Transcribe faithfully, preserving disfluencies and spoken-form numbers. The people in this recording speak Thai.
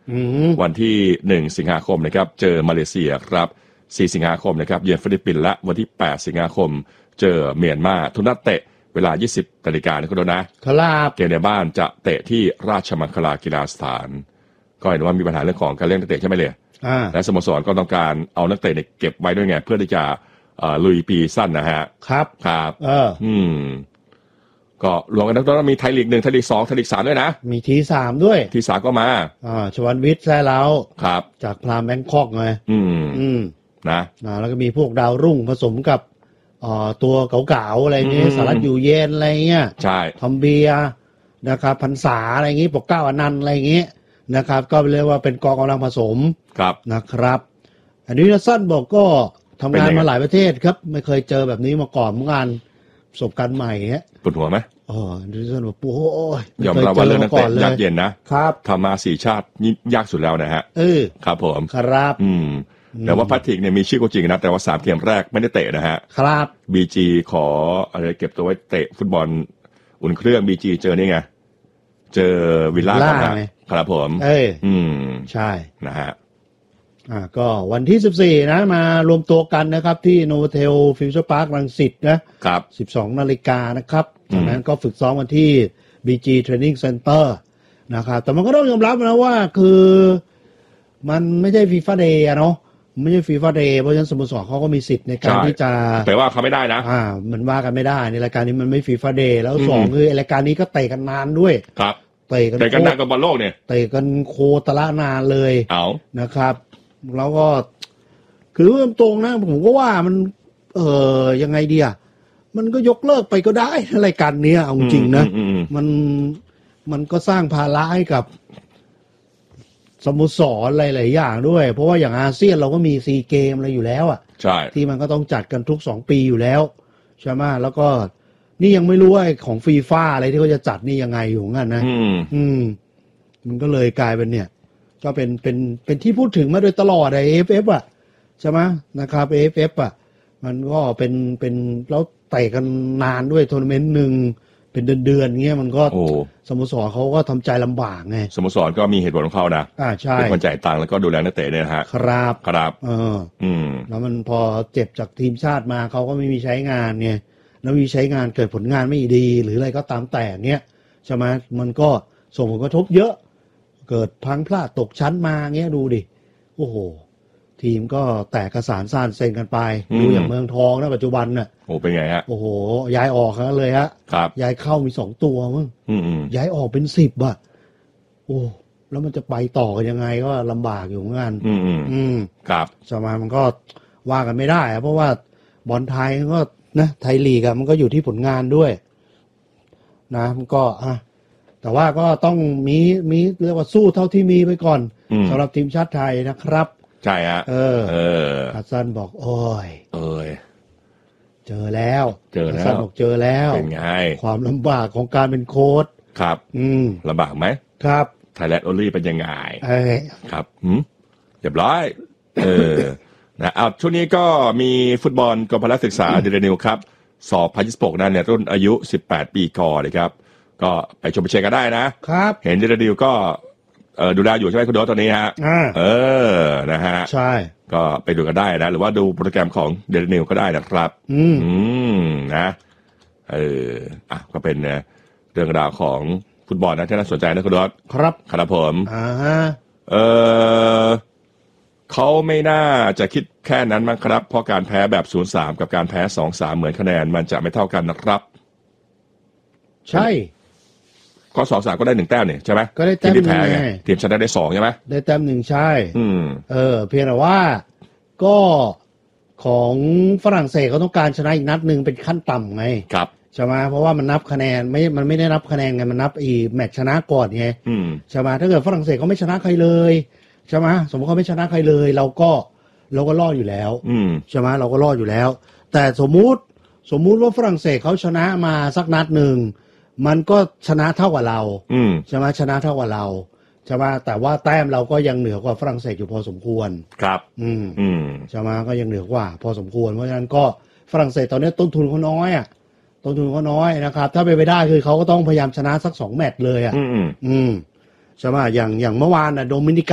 วันที่หนึ่งสิงหาคมนะครับเจอมาเลเซียครับสี่สิงหาคมนะครับเยือนฟิลิปปินส์และวันที่แปดสิงหาคมเจอเมียนมาทุกนัดเตะเวลา ยี่สิบนาฬิกานะคุณโดนะครับเกมในบ้านจะเตะที่ราชมังคลากีฬาสถานก็เห็นว่ามีปัญหาเรื่องของการเลี้ยงนักเตะใช่ไหมเลยและสโมสรก็ต้องการเอานักเตะเก็บไว้ด้วยไงเพื่อที่จะลุยปีสั้นนะฮะครับครับเอออืมก็รวมกันทั้งนั้นมีไทยลีกหนึ่งไทยลีกสองไทยลีกสามด้วยนะมีทีสามด้วยทีสามก็มาอ่าชวันวิทย์แซ่แล้วครับจากพรามแบงคอกไงอืมอืมนะนะแล้วก็มีพวกดาวรุ่งผสมกับอ่าตัวเก่าๆอะไรเงี้ยสารัตอยู่เย็นอะไรเงี้ยใช่ทอมเบียนะครับพรรษาอะไรเงี้ยปกเก้าอนันต์อะไรเงี้ยนะครับก็เรียกว่าเป็นกองกำลังผสมครับนะครับอันนี้นะสั้นบอกก็ทำงานมาหลายประเทศครับไม่เคยเจอแบบนี้มาก่อนเหมือนกันประสบการณ์ใหม่ฮะปวดหัวไหมอ๋อดิฉันบอกโอ้ยยอมรับว่าเรื่องนักเตะยากเย็นนะครับทำมาสี่ชาตินี่ยากสุดแล้วนะฮะเออครับผมครับอืมแต่ว่าพัทติกเนี่ยมีชื่อก็จริงนะแต่ว่าสามเกมแรกไม่ได้เตะนะฮะครับบี จี ขออะไรเก็บตัวไว้เตะฟุตบอลอุ่นเครื่อง บี จี เจอนี่ไงเจอวิลล่าก่อนนะครับผมเอออืมใช่นะฮะอ่าก็วันที่สิบสี่นะมารวมตัวกันนะครับที่โนเทลฟิวเจอร์พาร์ครังสิตนะครับสิบสองนาฬิกานะครับจากนั้นก็ฝึกซ้อมกันที่ บี จี Training Center นะครับแต่มันก็ต้องยอมรับนะว่าคือมันไม่ใช่ FIFA Day อะเนาะไม่ใช่ FIFA Day เพราะฉะนั้นสโมสรเขาก็มีสิทธิ์ในการที่จะแต่ว่าเขาไม่ได้นะอ่ามันว่ากันไม่ได้ในรายการนี้มันไม่ FIFA Day แล้วสองคือรายการนี้ก็เตะกันนานด้วยครับเตะกันเตะกันนานกับบอลโลกเนี่ยเตะกันโคตรละนานเลยเอานะครับแล้วก็คือตรงนะผมก็ว่ามันเออยังไงดีอ่ะมันก็ยกเลิกไปก็ได้รายการนี้เอาจริงนะมันมันก็สร้างภาระให้กับสโมสรหลายๆอย่างด้วยเพราะว่าอย่างอาเซียนเราก็มีซีเกมอะไรอยู่แล้วอ่ะใช่ที่มันก็ต้องจัดกันทุกสองปีอยู่แล้วใช่ไหมแล้วก็นี่ยังไม่รู้ว่าของฟีฟ่าอะไรที่เขาจะจัดนี่ยังไงอยู่งั้นนะอืมอืมมันก็เลยกลายเป็นเนี่ยก็เป็นเป็นเป็นที่พูดถึงมาโดยตลอดไอ้ เอ เอฟ เอฟ อ่ะใช่ไหมนะครับ เอ เอฟ เอฟ อ่ะมันก็เป็นเป็นแล้วเตะกันนานด้วยทัวร์นาเมนต์หนึ่งเป็นเดือนๆเงี้ยมันก็สโมสรเขาก็ทำใจลำบากไงสโมสรก็มีเหตุผลของเขานะอ่าใช่เป็นคนจ่ายตังค์แล้วก็ดูแลนักเตะเนี่ยนะฮะครับครับเอออืมแล้วมันพอเจ็บจากทีมชาติมาเขาก็ไม่มีใช้งานเนี่ยแล้วมีใช้งานเกิดผลงานไม่ดีหรืออะไรก็ตามแต่เนี้ยใช่ไหมมันก็ส่งผลกระทบเยอะเกิดพังพลาดตกชั้นมาเงี้ยดูดิโอ้โหทีมก็แตกกระสานซ่านเซ็งกันไปดูอย่างเมืองทองนะปัจจุบันน่ะโอ้เป็นไงฮะโอ้โหย้ายออกกันเลยฮะครับย้ายเข้ามีสองตัวมั้งย้ายออกเป็นสิบอ่ะโอ้แล้วมันจะไปต่อกันยังไงก็ลำบากอยู่เหมือนกันอืมอืมครับสมัยมันก็ว่ากันไม่ได้เพราะว่าบอลไทยก็นะไทยลีกมันก็อยู่ที่ผลงานด้วยนะมันก็อ่ะแต่ว่าก็ต้องมีมีเรียกว่าสู้เท่าที่มีไปก่อนสำหรับทีมชาติไทยนะครับใช่ฮะเออเออฮัสซันบอกโอ้ยเอ้ยเจอแล้วเจอแล้วฮัสซันบอกเจอแล้วเป็นไงความลำบากของการเป็นโค้ชครับอืมลำบากไหมครับไทยแลนด์โอลี่เป็นยังไงเอ้ยครับหืมเรียบร้อยเออนะเอาช่วงนี้ก็มีฟุตบอลกรมพละศึกษาเดลนิวครับสอบพันยี่สิบหกนั่นเนี่ยรุ่นอายุสิบแปดปีก่อนเลยครับก็ไปชมไปเชียร์กันได้นะครับเห็นเดลนิวก็เออดูแลอยู่ใช่ไหมคุณโดตอนนี้ฮะเออนะฮะใช่ก็ไปดูกันได้นะหรือว่าดูโปรแกรมของเดลนิวก็ได้นะครับอืมอืมนะเอออ่ะก็เป็นเรื่องราวของฟุตบอลนะที่น่าสนใจนะคุณโดตครับครับผมอ่าฮะเออเขาไม่น่าจะคิดแค่นั้นมั้งครับเพราะการแพ้แบบ ศูนย์สาม กับการแพ้ สองสาม เหมือนคะแนนมันจะไม่เท่ากันนะครับใช่ก็ สองสาม ก็ได้หนึ่งแต้มเนี่ยใช่ไหมก็ได้แต้มที่แพ้ไงทีมชนะได้สองใช่ไหมได้แต้มหนึ่งใช่อืมเออเพียงแต่ว่าก็ของฝรั่งเศสเขาต้องการชนะอีกนัดหนึ่งเป็นขั้นต่ำไงครับใช่ไหมเพราะว่ามันนับคะแนนไม่มันไม่ได้นับคะแนนไงมันนับอีแมตช์ชนะก่อนไงใช่ไหมถ้าเกิดฝรั่งเศสเขาไม่ชนะใครเลยใช่ไหมสมมติเขาไม่ชนะใครเลยเราก็เราก็รอดอยู่แล้วใช่ไหมเราก็รอดอยู่แล้วแต่สมมุติสมมุติว่าฝรั่งเศสเขาชนะมาสักนัดหนึ่งมันก็ชนะเท่ากับเราใช่ไหมชนะเท่ากับเราใช่ไหมแต่ว่าแต้มเราก็ยังเหนือกว่าฝรั่งเศสอยู่พอสมควรครับอืมอืมใช่ไหมก็ยังเหนือกว่าพอสมควรเพราะฉะนั้นก็ฝรั่งเศสตอนนี้ต้นทุนเขาน้อยอ่ะต้นทุนเขาน้อยนะครับถ้าเป็นไปได้คือเขาก็ต้องพยายามชนะสักสองแมตช์เลยอ่ะอืมอืมใช่ไหมอย่างอย่างเมื่อวานน่ะโดมินิกา